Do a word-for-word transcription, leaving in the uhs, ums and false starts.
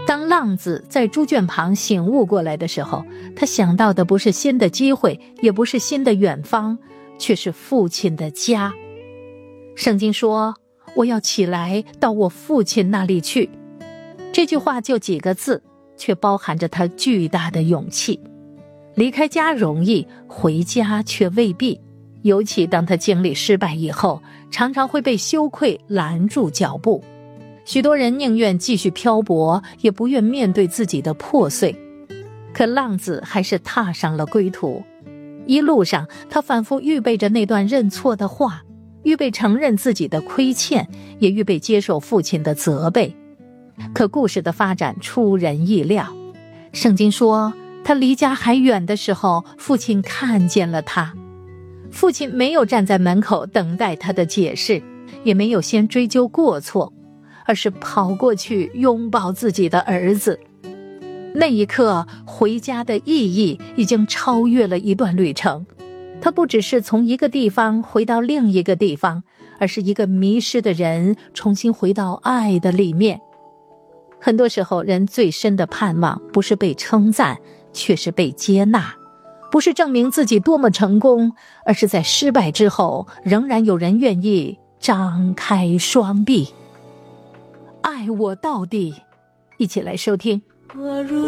当浪子在猪圈旁醒悟过来的时候，他想到的不是新的机会，也不是新的远方，却是父亲的家。圣经说，我要起来到我父亲那里去。这句话就几个字，却包含着他巨大的勇气。离开家容易，回家却未必。尤其当他经历失败以后，常常会被羞愧拦住脚步。许多人宁愿继续漂泊，也不愿面对自己的破碎。可浪子还是踏上了归途。一路上，他反复预备着那段认错的话，预备承认自己的亏欠，也预备接受父亲的责备。可故事的发展出人意料。圣经说，他离家还远的时候，父亲看见了他。父亲没有站在门口等待他的解释，也没有先追究过错，而是跑过去拥抱自己的儿子。那一刻，回家的意义已经超越了一段旅程。它不只是从一个地方回到另一个地方，而是一个迷失的人重新回到爱的里面。很多时候，人最深的盼望不是被称赞，却是被接纳；不是证明自己多么成功，而是在失败之后，仍然有人愿意张开双臂，爱我到底。一起来收听。 我如